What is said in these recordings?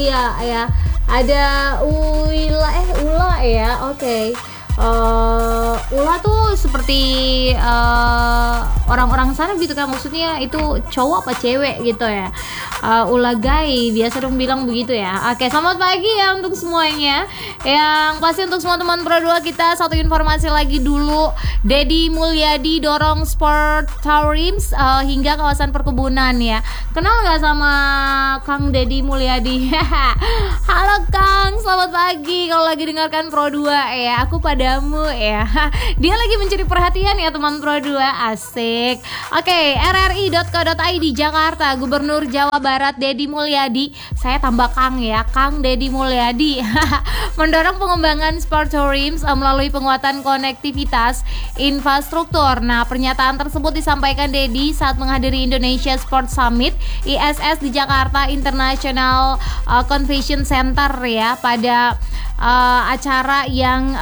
Aulia ya. Ada Ula ya. Oke. Ula tuh seperti orang-orang sana gitu kan, maksudnya itu cowok apa cewek gitu ya. Ula gay biasa dong bilang begitu ya. Oke, selamat pagi ya untuk semuanya. Yang pasti untuk semua teman Pro 2 kita, satu informasi lagi dulu. Deddy Mulyadi dorong sport tourism hingga kawasan perkebunan ya. Kenal nggak sama Kang Deddy Mulyadi? Halo Kang, selamat pagi. Kalau lagi dengarkan Pro 2 ya, aku padamu ya. Dia lagi mencuri perhatian ya teman Pro 2, asik. Oke, rri.co.id Jakarta, Gubernur Jawa Barat Deddy Mulyadi, saya tambah Kang ya, Kang Deddy Mulyadi mendorong pengembangan sport tourism melalui penguatan konektivitas infrastruktur. Nah, pernyataan tersebut disampaikan Deddy saat menghadiri Indonesia Sport Summit ISS di Jakarta International Convention Center ya, pada acara yang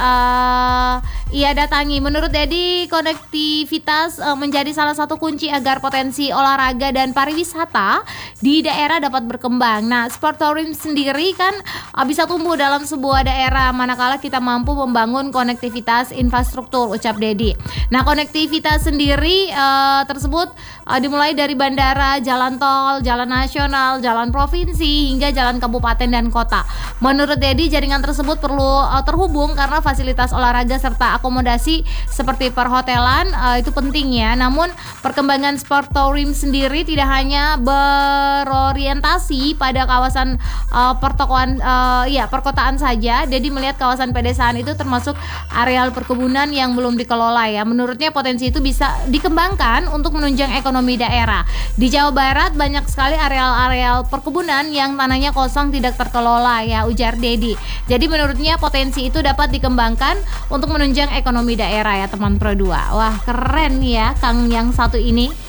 ia datangi. Menurut Deddy, konektivitas menjadi salah satu kunci agar potensi olahraga dan pariwisata di daerah dapat berkembang. Nah, sport tourism sendiri kan bisa tumbuh dalam sebuah daerah manakala kita mampu membangun konektivitas infrastruktur, ucap Deddy. Nah, konektivitas sendiri tersebut dimulai dari bandara, jalan tol, jalan nasional, jalan provinsi, hingga jalan kabupaten dan kota. Menurut Deddy, jaringan tersebut perlu terhubung karena fasilitas olahraga serta akomodasi seperti perhotelan itu penting ya. Namun perkembangan sport tourism sendiri tidak hanya berorientasi pada kawasan perkotaan saja. Deddy melihat kawasan pedesaan itu termasuk areal perkebunan yang belum dikelola ya. Menurutnya potensi itu bisa dikembangkan untuk menunjang ekonomi daerah. Di Jawa Barat banyak sekali areal-areal perkebunan yang tanahnya kosong tidak terkelola ya, ujar Deddy. Jadi menurutnya potensi itu dapat dikembangkan untuk menunjang ekonomi daerah ya teman Pro 2. Wah, keren ya Kang yang satu ini.